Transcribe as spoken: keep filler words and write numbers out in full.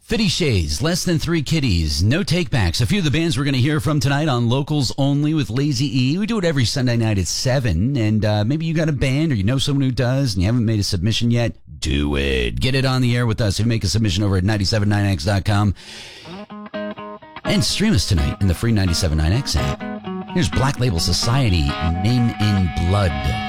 Fifty Shades, Less Than Three Kitties, No Takebacks. A few of the bands we're going to hear from tonight on Locals Only with Lazy E. We do it every Sunday night at seven, and uh, maybe you got a band or you know someone who does and you haven't made a submission yet. Do it. Get it on the air with us. If you make a submission over at nine seven nine x dot com. And stream us tonight in the free nine seven nine X app. Here's Black Label Society, Name in Blood.